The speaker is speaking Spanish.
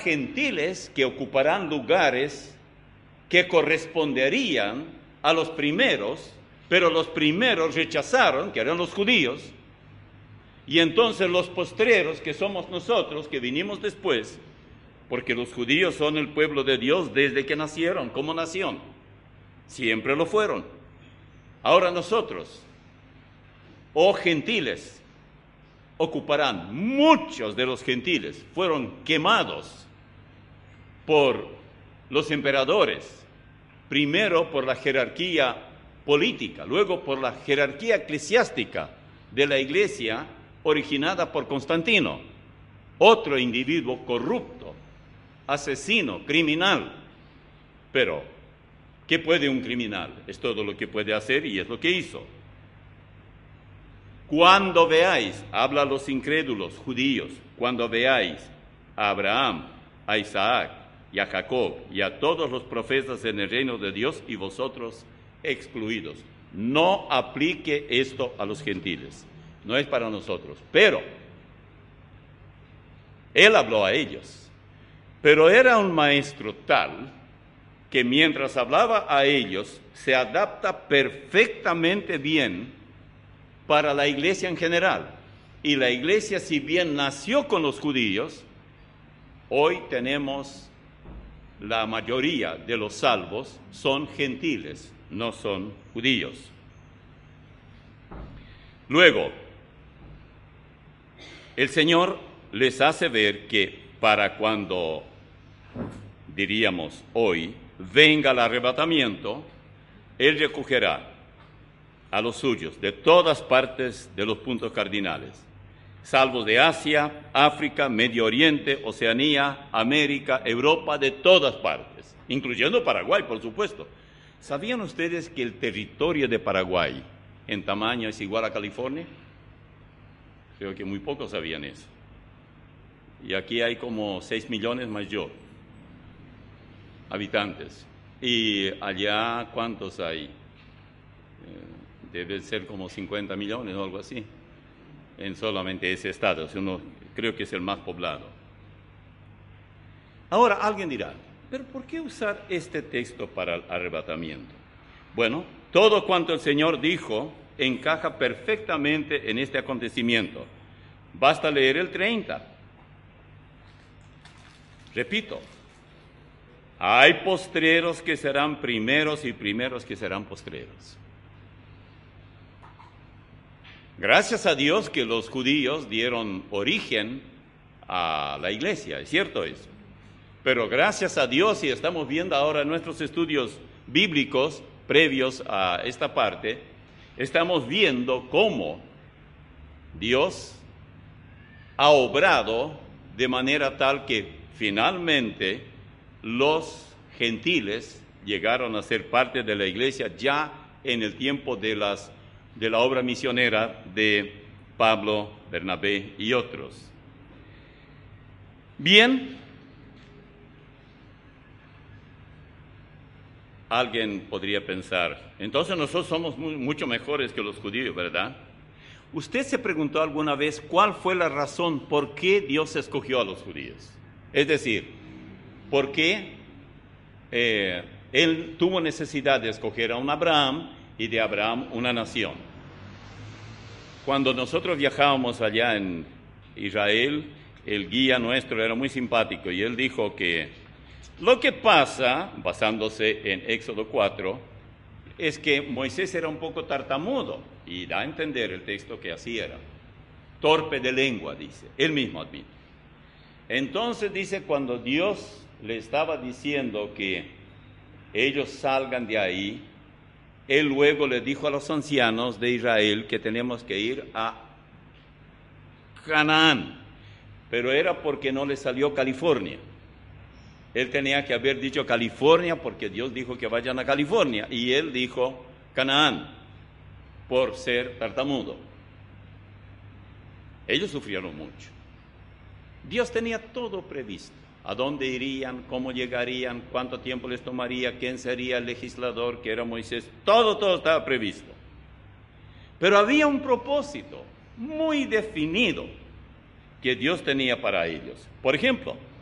gentiles que ocuparán lugares que corresponderían a los primeros, pero los primeros rechazaron, que eran los judíos, y entonces los postreros, que somos nosotros, que vinimos después, porque los judíos son el pueblo de Dios desde que nacieron como nación, siempre lo fueron. Ahora nosotros, gentiles, ocuparán. Muchos de los gentiles fueron quemados por los emperadores, primero por la jerarquía política, luego por la jerarquía eclesiástica de la iglesia originada por Constantino, otro individuo corrupto, asesino, criminal. Pero, ¿qué puede un criminal? Es todo lo que puede hacer y es lo que hizo. Cuando veáis, habla a los incrédulos judíos, cuando veáis a Abraham, a Isaac y a Jacob y a todos los profetas en el reino de Dios y vosotros excluidos, no aplique esto a los gentiles, no es para nosotros. Pero él habló a ellos, pero era un maestro tal que mientras hablaba a ellos se adapta perfectamente bien para la iglesia en general. Y la iglesia, si bien nació con los judíos, hoy tenemos la mayoría de los salvos son gentiles, no son judíos. Luego, el Señor les hace ver que para cuando, diríamos hoy, venga el arrebatamiento, Él recogerá a los suyos de todas partes de los puntos cardinales, salvos de Asia, África, Medio Oriente, Oceanía, América, Europa, de todas partes, incluyendo Paraguay, por supuesto. ¿Sabían ustedes que el territorio de Paraguay en tamaño es igual a California? Creo que muy pocos sabían eso. Y aquí hay como 6 millones más yo, habitantes. Y allá, ¿cuántos hay? Debe ser como 50 millones o algo así, en solamente ese estado. Creo que es el más poblado. Ahora alguien dirá, ¿pero por qué usar este texto para el arrebatamiento? Bueno, todo cuanto el Señor dijo encaja perfectamente en este acontecimiento. Basta leer el 30. Repito, hay postreros que serán primeros y primeros que serán postreros. Gracias a Dios que los judíos dieron origen a la iglesia, es cierto eso. Pero gracias a Dios, y estamos viendo ahora nuestros estudios bíblicos previos a esta parte, estamos viendo cómo Dios ha obrado de manera tal que finalmente los gentiles llegaron a ser parte de la iglesia ya en el tiempo de la obra misionera de Pablo, Bernabé y otros. Bien, alguien podría pensar, entonces nosotros somos mucho mejores que los judíos, ¿verdad? ¿Usted se preguntó alguna vez cuál fue la razón por qué Dios escogió a los judíos? Es decir, ¿por qué Él tuvo necesidad de escoger a un Abraham y de Abraham una nación? Cuando nosotros viajábamos allá en Israel, el guía nuestro era muy simpático y él dijo que lo que pasa, basándose en Éxodo 4, es que Moisés era un poco tartamudo y da a entender el texto que así era. Torpe de lengua, dice, él mismo admite. Entonces dice, cuando Dios le estaba diciendo que ellos salgan de ahí, Él luego le dijo a los ancianos de Israel que tenemos que ir a Canaán, pero era porque no le salió California. Él tenía que haber dicho California porque Dios dijo que vayan a California, y él dijo Canaán por ser tartamudo. Ellos sufrieron mucho. Dios tenía todo previsto. ¿A dónde irían? ¿Cómo llegarían? ¿Cuánto tiempo les tomaría? ¿Quién sería el legislador? Que era Moisés. Todo estaba previsto. Pero había un propósito muy definido que Dios tenía para ellos. Por ejemplo,